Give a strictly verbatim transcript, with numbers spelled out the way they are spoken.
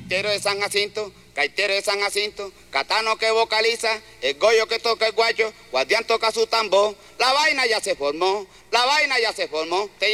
gaitero de San Jacinto, gaitero de San Jacinto, Catano que vocaliza, el Goyo que toca el guacho, Guardián toca su tambor, la vaina ya se formó, la vaina ya se formó.